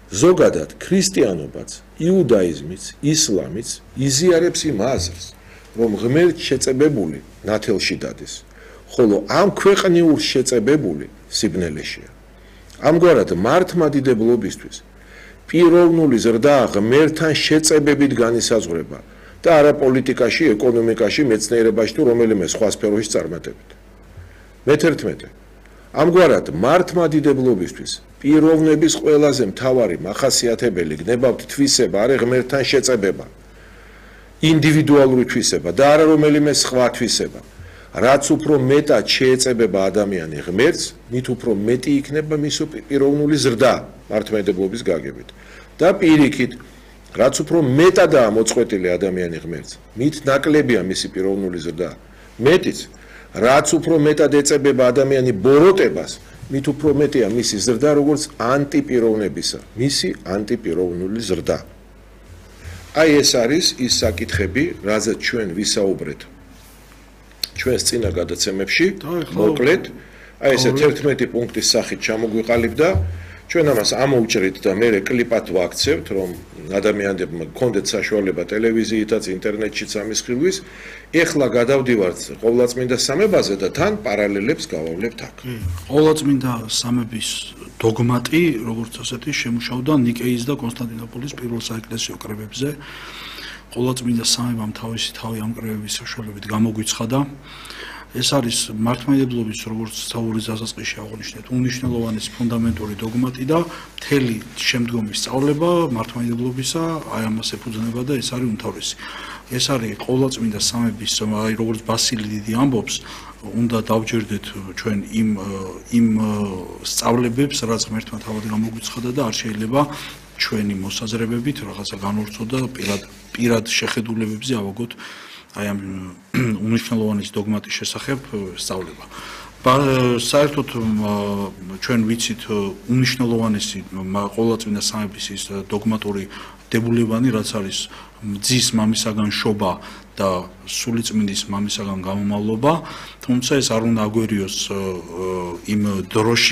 ზოგადად ქრისტიანობაც, იუდაიზმიც, ისლამიც იზიარებს იმ აზრს, რომ ღმერთს შეწებებული ნათელში დადეს, ხოლო ამ ქვეყნიურ შეწებებული სიბნელეშია. ამგვარად მართლმადიდებლობისთვის პიროვნული ზრდა ღმერთთან შეწებებით განისაზღვრება და არა პოლიტიკაში, ეკონომიკაში, მეცნიერებაში თუ რომელიმე სხვა სფეროში წარმატებით. მე-11. ამგვარად მართლმადიდებლობისთვის პიროვნების ყველაზე მთავარი მახასიათებელი გნებავთ თვისება, არა ღმერთთან შეწებება, ინდივიდუალური თვისება და არა რომელიმე სხვა თვისება. რაც უფრო მეტად შეეწებება ადამიანი ღმერთს, მით უფრო მეტი იქნება მისი პიროვნული ზრდა მართლმადიდებლობის გაგებით. და პირიქით, რაც უფრო მეტადაა მოწყვეტილი ადამიანი ღმერთს, მით ნაკლებია მისი პიროვნული ზრდა. მეტიც, რაც უფრო მეტად ეწებება ადამიანი ბოროტებას, მით უფრო მეტია მისი ზრდა, როგორც ანტიპიროვნებისა, მისი ანტიპიროვნული ზრდა. აი ეს არის ის საკითხები, რაზეც ჩვენ ვისაუბრეთ ჩვენს წინა გადაცემებში, მოკლედ, აი ესე 11 პუნქტის სახით ჩამოგვიყალიბდა, ჩვენ ამას ამოვჭრით და მე კლიპად ვაქცევთ, რომ ადამიანებმა გქონდეთ საშუალება ტელევიზიითაც, ინტერნეტშიც ამის ხილვის. ეხლა გადავდივართ ყოვლადწმინდა სამებაზე და თან პარალელებს გავავლებთ აქ. ყოვლადწმინდა სამების დოგმატი, როგორც ასეთი, შემუშავდა ნიკეის და კონსტანტინოპოლის პირველ საეკლესიო კრებებზე. ყოვლადწმინდა სამებამ თავისი თავი ამ კრებების საშუალებით გამოგვიცხადა. ეს არის მართლმადიდებლობის, როგორც საურის დასაწყისში აღნიშნეთ, უნიშნელოვანესი ფუნდამენტური დოგმატი და მთელი შემდგომი სწავლება მართლმადიდებლობისა აი ამას ეფუძნება და ეს არის უმთავრესი. ეს არის ყოვლადწმინდა სამების, აი როგორც ბასილი დიდი ამბობს, უნდა დავჯერდეთ ჩვენ იმ სწავლებებს, რაც ღმერთმა თავად გამოგვიცხადა და არ შეიძლება ჩვენი მოსაზრებებით რაღაცა განვრცოდა პირად შეხედულებებზე ავაგოთ აი ამ უნიშნელოვანესი დოგმატის შესახებ სწავლება. საერთოდ ჩვენ ვიცით უნიშნელოვანესი ყოვლადწმინდა სამების ის დოგმატური დებულებანი, რაც არის ძის მამისაგან შობა და სულიწმინდის მამისაგან გამომავლობა, თუმცა ეს არ უნდა აგვერიოს იმ დროში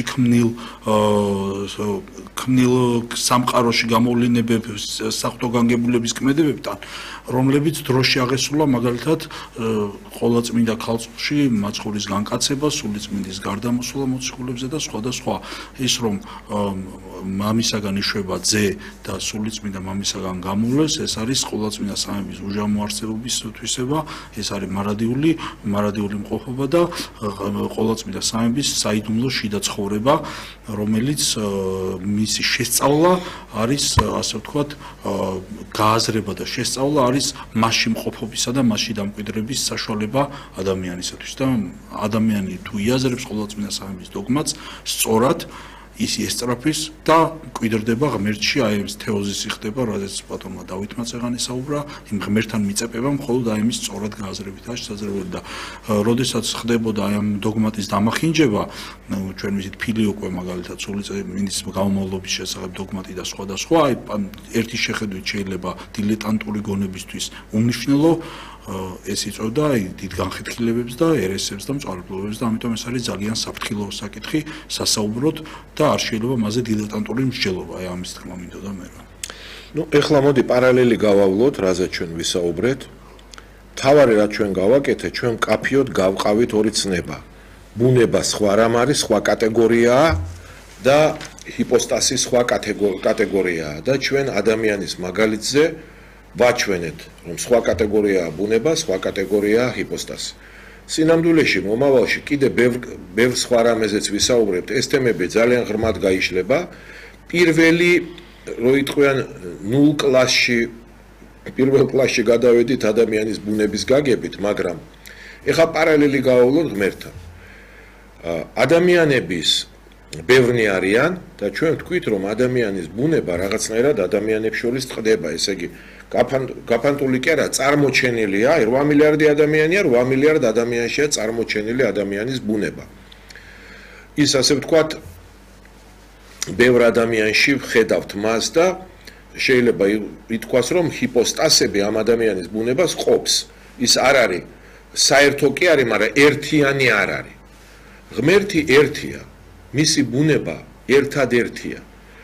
ქმნილ სამყაროში გამოვლინებების საღვთო განგებულების კმედებებთან, რომლებიც დროში აღესრულა მაგალითად ყოვლადწმინდა ქალწულში მაცხოვრის განკაცება, სულიწმინდის გარდამოსვლა მოციქულებზე და სხვადასხვა. ის რომ მამისაგან იშვება ძე და სულიწმინდა მამისაგან გამოვლეს, ეს არის ყოვლადწმინდა სამების უჟამო არსებობის თვისება, ეს არის მარადიული მყოფობა და ყოვლადწმინდა სამების საიდუმლო შიდა ცხოვრება, რომელიც მისი შესწავლა არის, ასე ვთქვათ, გააზრება და შესწავლა არის მასში მყოფობისა და მასში დამკვიდრების საშუალება ადამიანისათვის და ადამიანი თუ იაზრებს ყოვლადწმინდა სამების დოგმატს, სწორად ის ესწრაფის და მკვიდრდება ღმერთში, აი ეს თეოზისი ხდება, რადგან ბატონმა დავითმა წეღანი საუბრა, იმ ღმერთთან მიწებება მხოლოდ აი ამის სწორად გააზრებითაა შესაძლებელი და როდესაც ხდებოდა აი ამ დოგმატის დამახინჯება, ჩვენ ვიცით ფილიოკვე მაგალითად სულიწმინდის გამომავლობის შესახებ დოგმატი და სხვადასხვა, აი ერთი შეხედვით შეიძლება დილეტანტური გონებისთვის უნიშნელო ეს იწვევდა დიდ განხეთქილებებს და ერესებს და მწვალებლობებს და ამიტომ ეს არის ძალიან საფრთხილო საკითხი სასაუბროდ და არ შეიძლება მასზე დილეტანტური მსჯელობა, აი ამის თქმა მინდოდა მე. ეხლა მოდი პარალელი გავავლოთ, რაზეც ჩვენ ვისაუბრეთ. თავარი რაც ჩვენ გავაკეთეთ, ჩვენ კაფიოდ გავყავით ორი ცნება. ბუნება სხვა რამ არის, სხვა კატეგორიაა და ჰიპოსტასი სხვა კატეგორიაა და ჩვენ ადამიანის მაგალითზე ვაჩვენეთ, რომ სხვა კატეგორიაა ბუნება, სხვა კატეგორიაა ჰიპოსტასი. სინამდვილეში მომავალში კიდე ბევრ სხვა რამეზეც ვისაუბრებთ, ეს თემები ძალიან ღრმად გაიშლება. პირველი, რო იტყვიან 0 კლასში, პირველ კლასში გადავედით ადამიანის ბუნების გაგებით, მაგრამ ეხა პარალელი გავავლოთ ღმერთთან. ადამიანების ბევრნი არიან და ჩვენ ვთქვით, რომ ადამიანის ბუნება რაღაცნაირად ადამიანებს შორის წყდება, ესე იგი გაფანტული კი არა, წარმოჩენილია, 8 მილიარდი ადამიანია, 8 მილიარდ ადამიანშია წარმოჩენილი ადამიანის ბუნება. ის ასე ვთქვათ, ბევრ ადამიანში ვხედავთ მას და შეიძლება ითქვას, რომ ჰიპოსტასები ამ ადამიანის ბუნებას ყოფს. ის არ არის საერთო კი არის, მაგრამ ერთიანი არ არის. ღმერთი ერთია, მისი ბუნება ერთადერთია.